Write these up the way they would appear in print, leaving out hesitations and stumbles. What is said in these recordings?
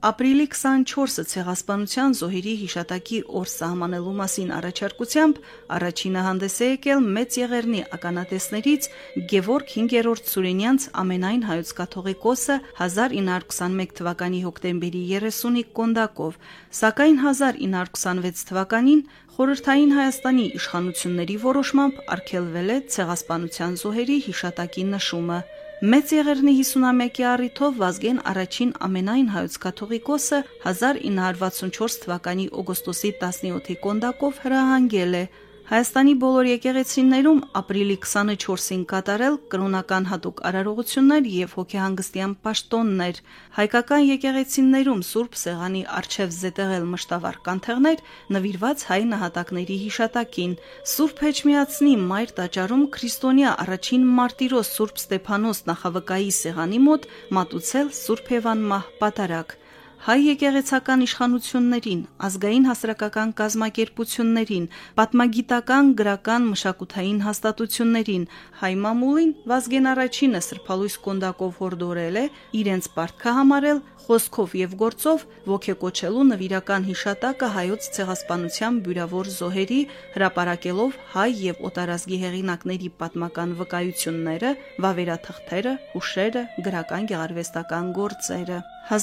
Ապրիլի 24-ը ցեղասպանության զոհերի հիշատակի օր սահմանելու մասին առաջարկությամբ առաջինը հանդես է եկել Մեծ Եղեռնի ականատեսներից Գևորգ 5-րդ Սուրենյանց ամենայն հայոց կաթողիկոսը 1921 թվականի հոկտեմբերի 30-ի կոնդակով, սակայն 1926 թվականին Խորհրդային Հայաստանի իշխանությունների որոշմամբ արգելվել է ցեղասպանության զոհերի հիշատակի նշումը։ Մեծ Եղեռնի 50-ամյակի առիթով Վազգեն առաջին ամենայն հայոց կաթողիկոսը 1964 թվականի օգոստոսի 17-ի կոնդակով հրահանգել է Հայաստանի բոլոր եկեղեցիներում ապրիլի 24-ին կատարել կրոնական հատուկ արարողություններ եւ հոգեհանգստյան պաշտոններ, հայկական եկեղեցիներում Սուրբ Սեղանի առջև զետեղել մշտավառ կանթեղներ նվիրված հայ նահատակների հիշատակին, Սուրբ Էջմիածնի Մայր տաճարում քրիստոնյա առաջին մարտիրոս Սուրբ Ստեփանոս նախավկայի սեղանի մոտ մատուցել Սուրբ Հևանմահ պատարագ, հայ եկեղեցական իշխանություններին, ազգային հասարակական կազմակերպություններին, պատմագիտական, գրական, մշակութային հաստատություններին, հայ մամուլին Վազգեն առաջինը սրբալույս կոնդակով հորդորել է իրենց պարտքը համարել խոսքով եւ գործով ոգեկոչելու նվիրական հիշատակը հայոց ցեղասպանության բյուրավոր զոհերի, հրապարակելով հայ եւ օտարազգի հեղինակների պատմական վկայությունները, վավերաթղթերը, հուշերը, գրական գեղարվեստական գործերը։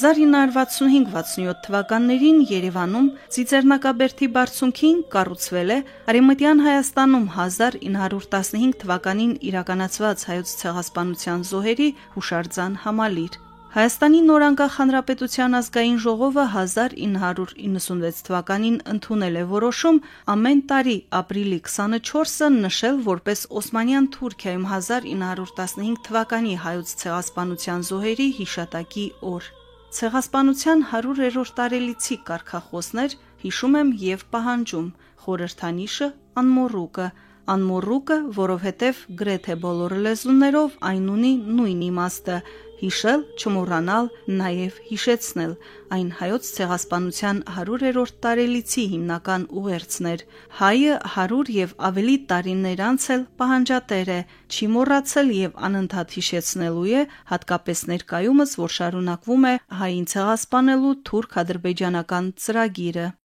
1965-67 թվականներին Երևանում Ծիծեռնակաբերդի բարձունքին կառուցվել է Արևմտյան Հայաստանում 1915 թվականին իրականացված հայոց ցեղասպանության զոհերի հուշարձան համալիր։ Հայաստանի նորանկախ հանրապետության ազգային ժողովը 1996 թվականին ընդունել է որոշում ամեն տարի ապրիլի 24-ը նշել որպես Օսմանյան Թուրքիայում 1915 թվականի հայոց ցեղասպանության զոհերի հիշատակի օր։ Ցեղասպանության 100-րդ տարելիցի կարգախոսներ հիշում եմ եւ պահանջում խորհրդանիշը անմոռուկը, որովհետև գրեթե բոլոր լեզուներով այն ունի նույն իմաստը՝ հիշել, չմոռանալ, նաև հիշեցնել։ Այն հայոց ցեղասպանության 100-րդ տարելիցի հիմնական ուղերձն էր։ Հայը 100 եւ ավելի տարիներ անց էլ պահանջատեր է, չի մոռացել եւ անընդհատ հիշեցնելու է, հատկապես ներկայումս, որ շարունակվում է հային ցեղասպանելու թուրք-ադրբեջանական ծրագիրը։